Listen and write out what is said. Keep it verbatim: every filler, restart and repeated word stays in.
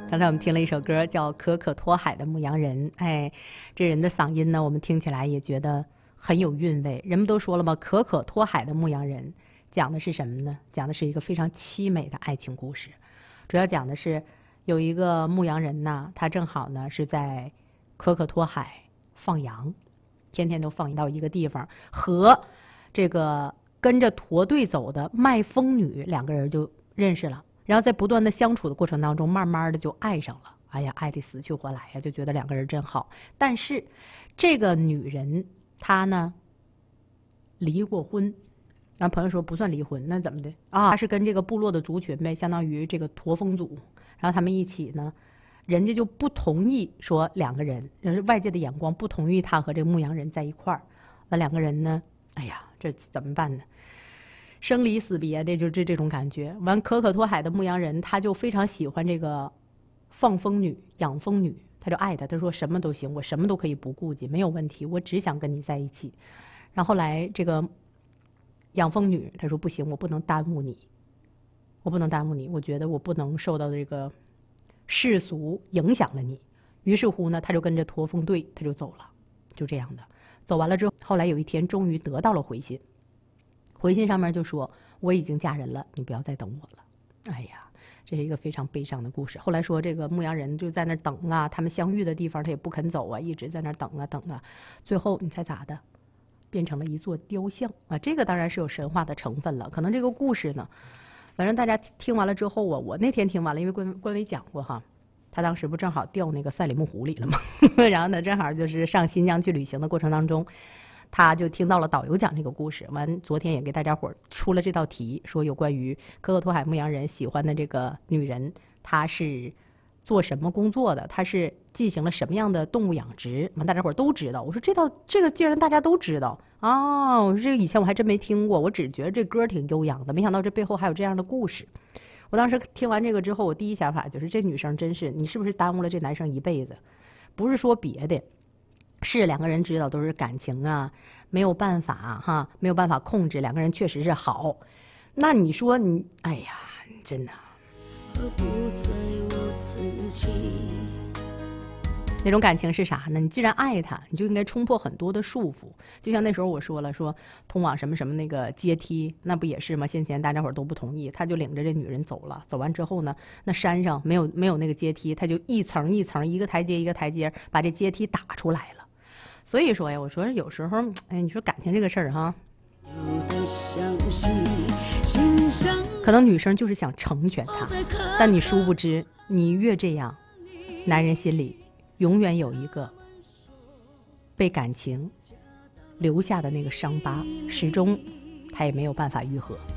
刚才我们听了一首歌，叫《可可托海的牧羊人》。哎，这人的嗓音呢，我们听起来也觉得很有韵味。人们都说了嘛，《可可托海的牧羊人》讲的是什么呢？讲的是一个非常凄美的爱情故事。主要讲的是有一个牧羊人呢，他正好呢是在可可托海放羊，天天都放到一个地方，和这个跟着驼队走的卖蜂女两个人就认识了。然后在不断的相处的过程当中，慢慢的就爱上了。哎呀，爱得死去活来呀，就觉得两个人真好。但是这个女人她呢离过婚。那朋友说不算离婚，那怎么的啊？她是跟这个部落的族群呗，相当于这个驼峰族。然后他们一起呢，人家就不同意说两个人，就是外界的眼光不同意他和这个牧羊人在一块儿。那两个人呢，哎呀，这怎么办呢？生离死别的，就这这种感觉。完，可可托海的牧羊人他就非常喜欢这个放蜂女、养蜂女，他就爱她。他说什么都行，我什么都可以不顾及，没有问题，我只想跟你在一起。然后后来这个养蜂女他说不行，我不能耽误你，我不能耽误你，我觉得我不能受到这个世俗影响了你。于是乎呢，他就跟着驼峰队他就走了，就这样的走完了之后，后来有一天终于得到了回信。回信上面就说我已经嫁人了，你不要再等我了。哎呀，这是一个非常悲伤的故事。后来说这个牧羊人就在那等啊，他们相遇的地方他也不肯走啊，一直在那等啊等啊，最后你猜咋的？变成了一座雕像啊！这个当然是有神话的成分了。可能这个故事呢，反正大家听完了之后啊，我那天听完了，因为关关伟讲过哈，他当时不正好掉那个赛里木湖里了吗？然后呢，正好就是上新疆去旅行的过程当中。他就听到了导游讲这个故事，完昨天也给大家伙出了这道题，说有关于可可托海牧羊人喜欢的这个女人，她是做什么工作的，她是进行了什么样的动物养殖，完大家伙都知道。我说这道这个竟然大家都知道啊！我说这个以前我还真没听过，我只觉得这歌挺悠扬的，没想到这背后还有这样的故事。我当时听完这个之后，我第一想法就是这女生真是，你是不是耽误了这男生一辈子？不是说别的。是两个人知道都是感情啊，没有办法啊哈，没有办法控制，两个人确实是好。那你说你，哎呀，真的，那种感情是啥呢？你既然爱他，你就应该冲破很多的束缚。就像那时候我说了，说通往什么什么那个阶梯，那不也是吗？先前大家伙都不同意，他就领着这女人走了。走完之后呢，那山上没有没有那个阶梯，他就一层一层，一个台阶一个台阶，把这阶梯打出来了。所以说呀，我说有时候，哎，你说感情这个事儿哈，可能女生就是想成全他，但你殊不知，你越这样，男人心里永远有一个被感情留下的那个伤疤，始终他也没有办法愈合。